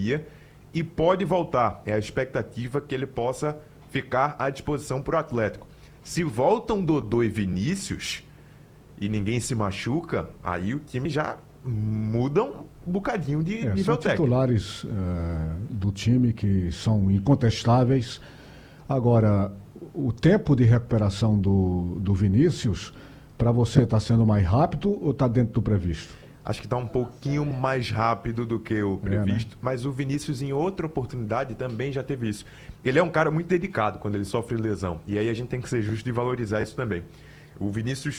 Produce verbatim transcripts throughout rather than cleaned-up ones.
fisioterapia e pode voltar. É a expectativa que ele possa ficar à disposição para o Atlético. Se voltam Dodô e Vinícius e ninguém se machuca, aí o time já muda um bocadinho de É, nível são técnico. titulares é, do time que são incontestáveis. Agora, o tempo de recuperação do, do Vinícius, para você, está sendo mais rápido ou está dentro do previsto? Acho que está um pouquinho mais rápido do que o previsto, é, né? Mas o Vinícius, em outra oportunidade, também já teve isso. Ele é um cara muito dedicado quando ele sofre lesão. E aí a gente tem que ser justo e valorizar isso também. O Vinícius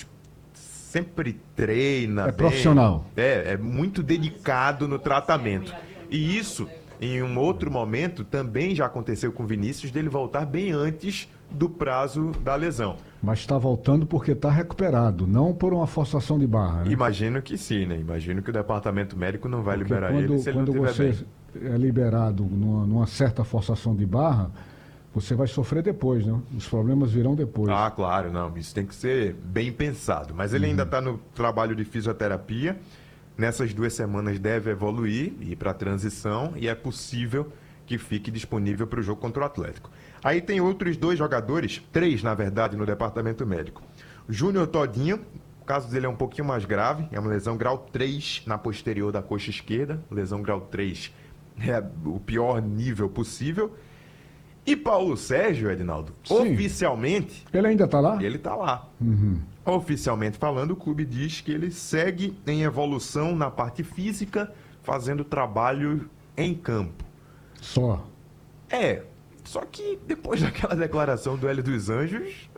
sempre treina. É bem, profissional. É, é muito dedicado no tratamento. E isso, em um outro momento, também já aconteceu com o Vinícius, dele voltar bem antes do prazo da lesão. Mas está voltando porque está recuperado, não por uma forçação de barra, né? Imagino que sim, né? Imagino que o departamento médico não vai Porque liberar quando, ele se ele quando não estiver você bem. é liberado numa, numa certa forçação de barra, você vai sofrer depois, né? Os problemas virão depois. Ah, claro, não. Isso tem que ser bem pensado. Mas ele uhum. ainda está no trabalho de fisioterapia. Nessas duas semanas deve evoluir, ir para a transição e é possível que fique disponível para o jogo contra o Atlético. Aí tem outros dois jogadores, três na verdade, no departamento médico. Júnior Todinho, o caso dele é um pouquinho mais grave, é uma lesão grau três na posterior da coxa esquerda. Lesão grau três é o pior nível possível. E Paulo Sérgio, Edinaldo, Sim. oficialmente... Ele ainda está lá? Ele está lá. Uhum. Oficialmente falando, o clube diz que ele segue em evolução na parte física, fazendo trabalho em campo. Só? É, só que depois daquela declaração do Hélio dos Anjos,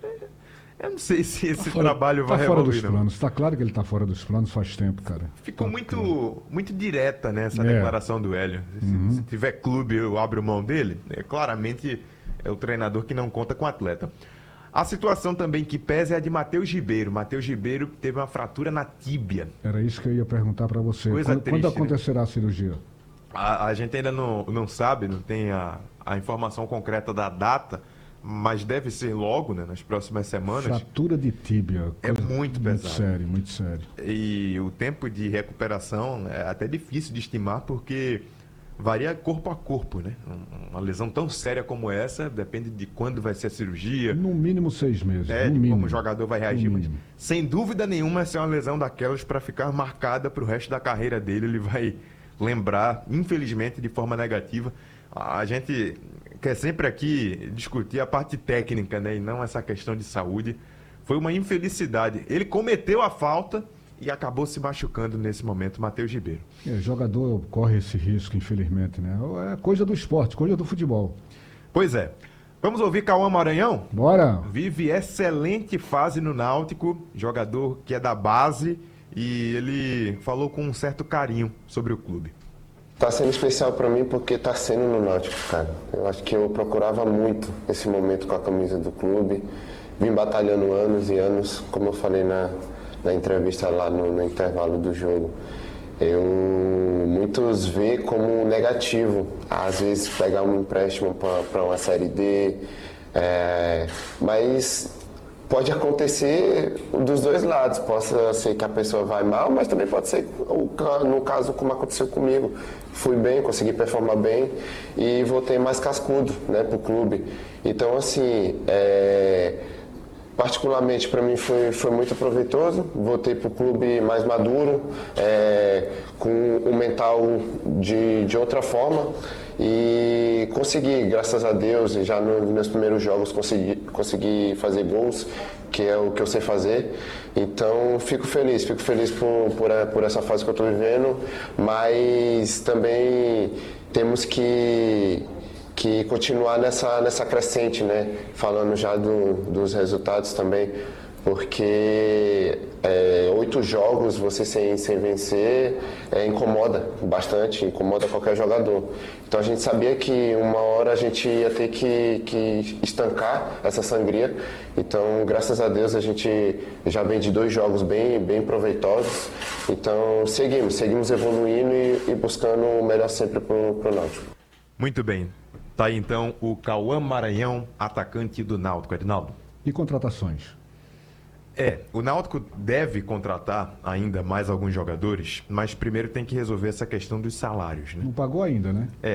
eu não sei se esse tá fora, trabalho vai tá fora evoluir. Dos planos. Está claro que ele está fora dos planos faz tempo, cara. Ficou tá muito, claro. muito direta, né, essa é. declaração do Hélio. Uhum. Se, se tiver clube, eu abro mão dele. É, claramente é o treinador que não conta com o atleta. A situação também que pesa é a de Matheus Ribeiro. Matheus Ribeiro teve uma fratura na tíbia. Era isso que eu ia perguntar para você. Coisa quando, triste, quando acontecerá né? a cirurgia? A, a gente ainda não, não sabe, não tem a, a informação concreta da data, mas deve ser logo, né, nas próximas semanas. Fratura de tíbia. É muito pesado. Muito sério, muito sério. E o tempo de recuperação é até difícil de estimar, porque varia corpo a corpo, né? Uma lesão tão séria como essa depende de quando vai ser a cirurgia. No mínimo seis meses. É, no de mínimo. como o jogador vai reagir. Mas, sem dúvida nenhuma, essa é uma lesão daquelas para ficar marcada para o resto da carreira dele. Ele vai lembrar, infelizmente, de forma negativa. A gente quer sempre aqui discutir a parte técnica, né? E não essa questão de saúde. Foi uma infelicidade. Ele cometeu a falta e acabou se machucando nesse momento, Matheus Ribeiro. É, jogador corre esse risco, infelizmente, né? É coisa do esporte, coisa do futebol. Pois é. Vamos ouvir Cauã Maranhão? Bora! Vive excelente fase no Náutico, jogador que é da base, e ele falou com um certo carinho sobre o clube. Tá sendo especial para mim porque tá sendo no Náutico, cara. Eu acho que eu procurava muito esse momento com a camisa do clube. Vim batalhando anos e anos, como eu falei na, na entrevista lá no, no intervalo do jogo. Eu, muitos vê como negativo, às vezes pegar um empréstimo para uma Série D, é, mas pode acontecer dos dois lados. Pode ser que a pessoa vai mal, mas também pode ser, no caso, como aconteceu comigo. Fui bem, consegui performar bem e voltei mais cascudo, né, para o clube. Então, assim, é, particularmente para mim foi, foi muito proveitoso. Voltei para o clube mais maduro, é, com o mental de, de outra forma. E consegui, graças a Deus, já nos meus primeiros jogos consegui, consegui fazer gols, que é o que eu sei fazer. Então fico feliz, fico feliz por, por, por essa fase que eu estou vivendo, mas também temos que, que continuar nessa, nessa crescente, né? Falando já do, dos resultados também, porque é, oito jogos você sem, sem vencer é, incomoda bastante, incomoda qualquer jogador. Então a gente sabia que uma hora a gente ia ter que, que estancar essa sangria. Então, graças a Deus, a gente já vem de dois jogos bem, bem proveitosos. Então seguimos, seguimos evoluindo e, e buscando o melhor sempre para o Náutico. Muito bem. Tá aí então o Cauã Maranhão, atacante do Náutico, Edinaldo. E contratações? É, o Náutico deve contratar ainda mais alguns jogadores, mas primeiro tem que resolver essa questão dos salários, né? Não pagou ainda, né? É.